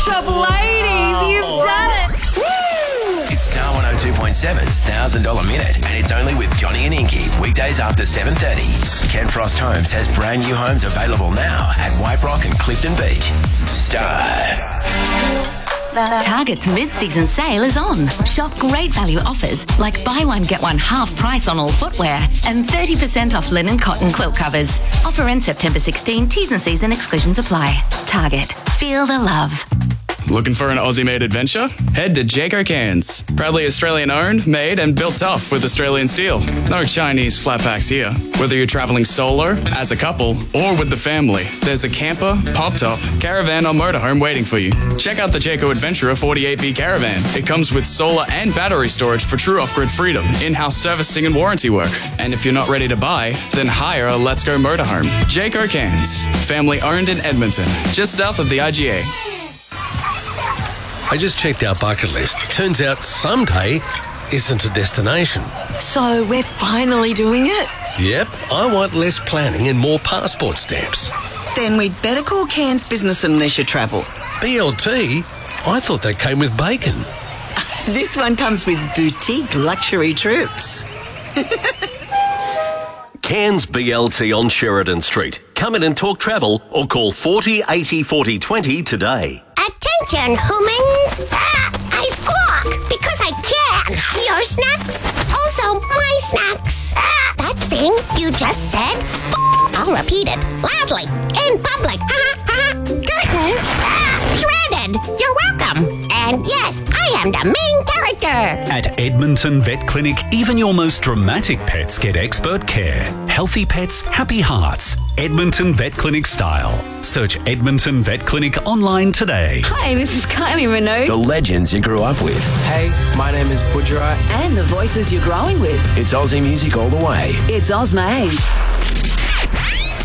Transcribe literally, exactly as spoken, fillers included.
Shop ladies, you've done it. Woo! It's Star one oh two point seven's one thousand dollars Minute, and it's only with Johnny and Inky, weekdays after seven thirty. Ken Frost Homes has brand new homes available now at White Rock and Clifton Beach. Star. Target's mid-season sale is on. Shop great value offers like buy one, get one half price on all footwear and thirty percent off linen cotton quilt covers. Offer ends September sixteenth. T's and C's and exclusions apply. Target. Feel the love. Looking for an Aussie-made adventure? Head to Jayco Cairns. Proudly Australian-owned, made and built tough with Australian steel. No Chinese flat packs here. Whether you're travelling solo, as a couple, or with the family, there's a camper, pop-top, caravan or motorhome waiting for you. Check out the Jayco Adventurer forty-eight V Caravan. It comes with solar and battery storage for true off-grid freedom, in-house servicing and warranty work. And if you're not ready to buy, then hire a Let's Go motorhome. Jayco Cairns. Family-owned in Edmonton, just south of the I G A. I just checked our bucket list. Turns out someday isn't a destination. So we're finally doing it? Yep, I want less planning and more passport stamps. Then we'd better call Cairns Business and Leisure Travel. B L T? I thought that came with bacon. This one comes with boutique luxury trips. Cairns B L T on Sheridan Street. Come in and talk travel or call forty eighty forty twenty today. Attention, humans! Ah, I squawk because I can. Your snacks, also my snacks. Ah, that thing you just said, I'll repeat it loudly in public. Curtains, ah, shredded. You're welcome. And yes, I am the main character. At Edmonton Vet Clinic, even your most dramatic pets get expert care. Healthy pets, happy hearts. Edmonton Vet Clinic style. Search Edmonton Vet Clinic online today. Hi, this is Kylie Minogue. The legends you grew up with. Hey, my name is Pujara. And the voices you're growing with. It's Aussie music all the way. It's Ozma.